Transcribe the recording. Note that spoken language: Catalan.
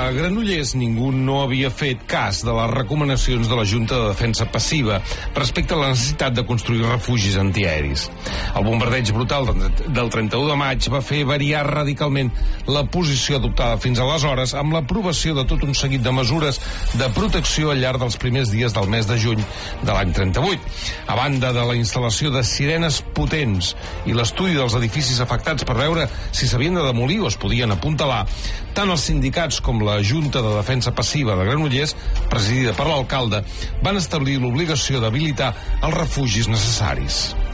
A Granollers ningú no havia fet cas de les recomanacions de la Junta de Defensa Passiva respecte a la necessitat de construir refugis antiaeris. El bombardeig brutal del 31 de maig va fer variar radicalment la posició adoptada fins aleshores amb l'aprovació de tot un seguit de mesures de protecció al llarg dels primers dies del mes de juny de l'any 38. A banda de la instal·lació de sirenes potents i l'estudi dels edificis afectats per veure si s'havien de demolir o es podien apuntalar, tant els sindicats com la Junta de Defensa Passiva de Granollers, presidida per l'alcalde, van establir l'obligació d'habilitar els refugis necessaris.